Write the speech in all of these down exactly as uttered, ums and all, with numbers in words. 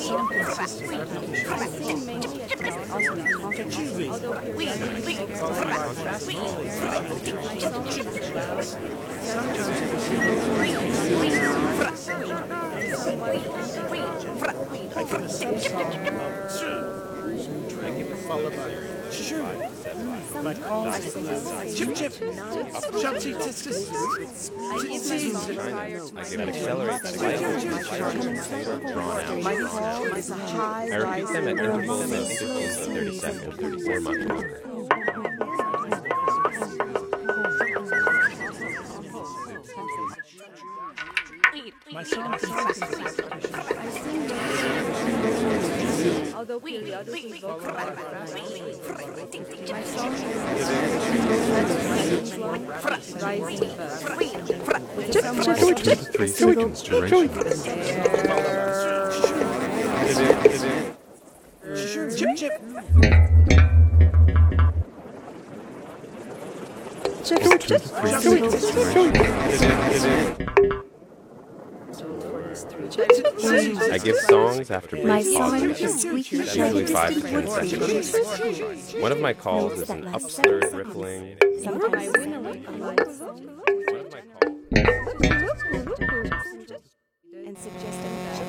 song consists of repetitions, also non-confident, although periodically followed by shoo. My calls chip chip. Chopsy tis tis. I can accelerate slightly, drawn out. I repeat them at intervals of fifteen to thirty seconds or much longer. My song consists of repetitions. although periodically vocal my song Three seconds duration. Chip chip. I give songs after My brief song pauses, is squeaky usually shy, five to ten distant seconds. One of my calls is an upstirred rippling. Sometimes One of my calls. and suggesting that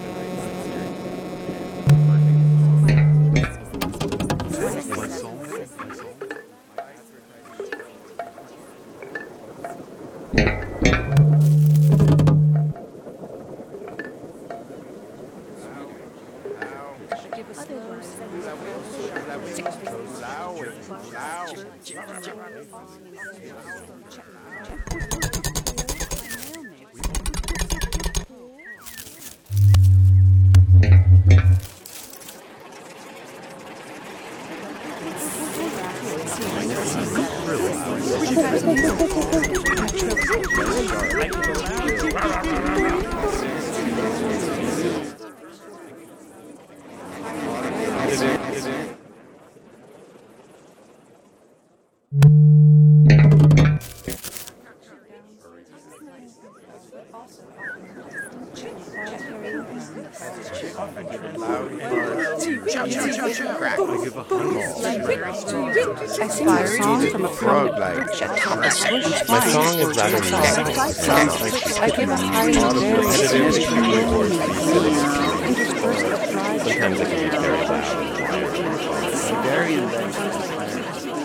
I sing a song from a frog like My song is rather melodic. I give a high very Sometimes it can be very loud. Very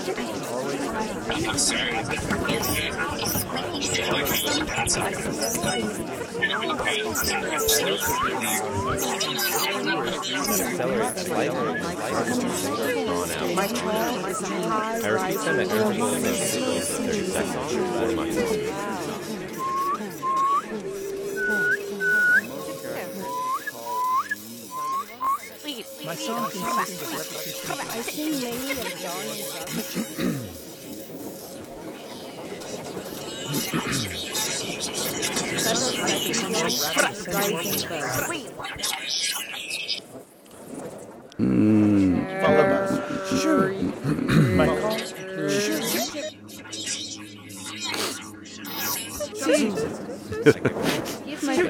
Accelerate slightly, slightly, drawn out. I repeat them at intervals of fifteen to thirty seconds or much longer. My song consists of repetitions. I sing mainly of John and Followed by shoo. My calls shoo. give my